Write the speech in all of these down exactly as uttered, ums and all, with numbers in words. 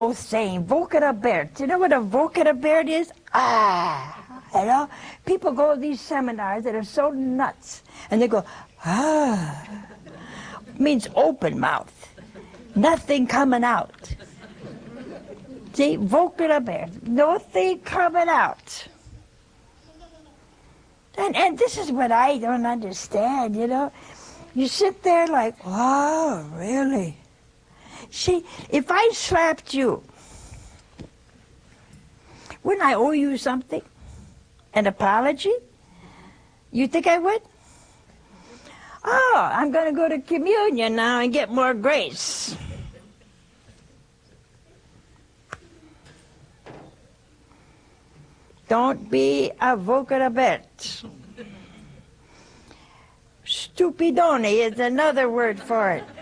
saying, Vocabert. Do you know what a Vocabert is? Ah, you know, people go to these seminars that are so nuts, and they go, ah, means open mouth, nothing coming out. See, Vocabert, nothing coming out. And and this is what I don't understand, you know. You sit there like, wow, really? See, if I slapped you, wouldn't I owe you something? An apology? You think I would? Oh, I'm going to go to communion now and get more grace. Don't be a vocabet. Stupidone is another word for it.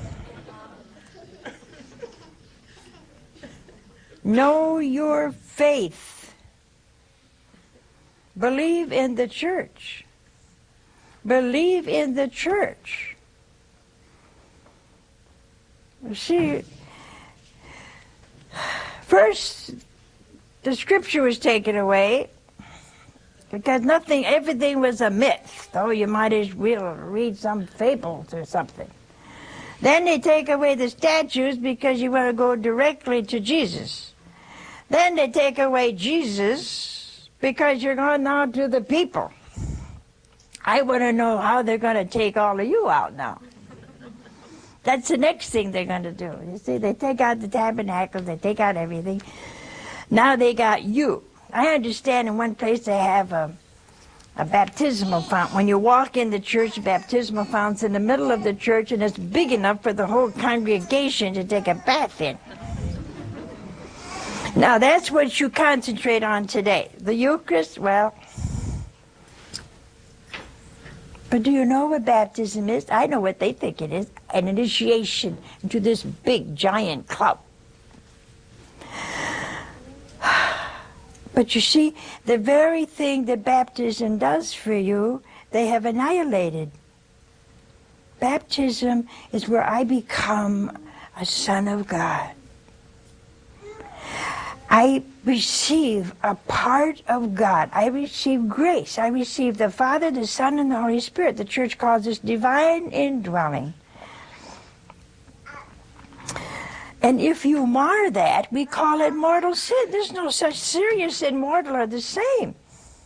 Know your faith. Believe in the church. Believe in the church. See, first the scripture was taken away because nothing, everything was a myth. Oh, you might as well read some fables or something. Then they take away the statues because you want to go directly to Jesus. Then they take away Jesus because you're going now to the people. I want to know how they're going to take all of you out now. That's the next thing they're going to do. You see, they take out the tabernacles, they take out everything. Now they got you. I understand in one place they have a, a baptismal fountain. When you walk in the church, a baptismal fountain's in the middle of the church, and it's big enough for the whole congregation to take a bath in. Now that's what you concentrate on today. The Eucharist, well, but do you know what baptism is? I know what they think it is. An initiation into this big, giant cloud. But you see, the very thing that baptism does for you, they have annihilated. Baptism is where I become a son of God. I receive a part of God. I receive grace. I receive the Father, the Son, and the Holy Spirit. The church calls this divine indwelling. And if you mar that, we call it mortal sin. There's no such serious sin. Mortal are the same.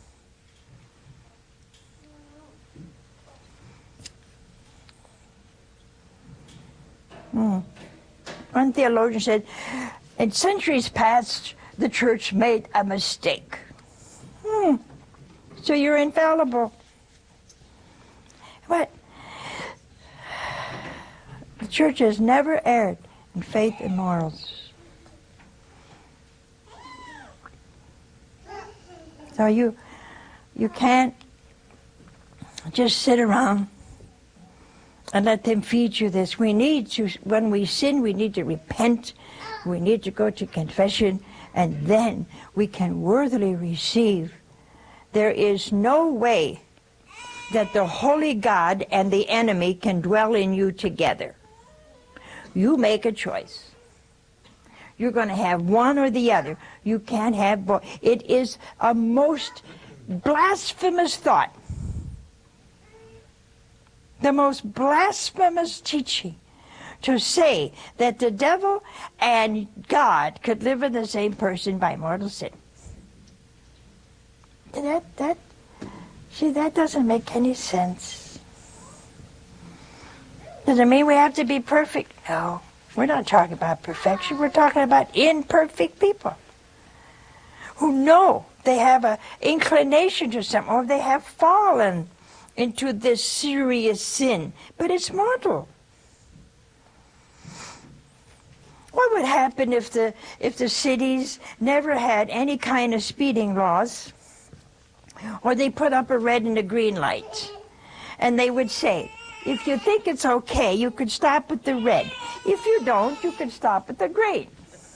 Hmm. One theologian said, in centuries past, the church made a mistake. Hmm. So you're infallible. What? The church has never erred in faith and morals. So you, you can't just sit around and let them feed you this. We need to, when we sin, we need to repent. We need to go to confession, and then we can worthily receive. There is no way that the holy God and the enemy can dwell in you together. You make a choice. You're going to have one or the other. You can't have both. It is a most blasphemous thought. The most blasphemous teaching to say that the devil and God could live in the same person by mortal sin. That, that, see, that doesn't make any sense. Does it mean we have to be perfect? No. We're not talking about perfection. We're talking about imperfect people who know they have an inclination to something, or they have fallen into this serious sin, but it's mortal. What would happen if the if the cities never had any kind of speeding laws, or they put up a red and a green light, and they would say, if you think it's okay, you could stop at the red. If you don't, you can stop at the green.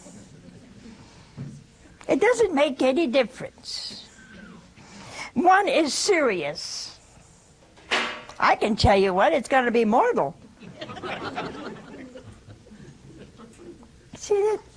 It doesn't make any difference. One is serious. I can tell you what, it's going to be mortal. See that?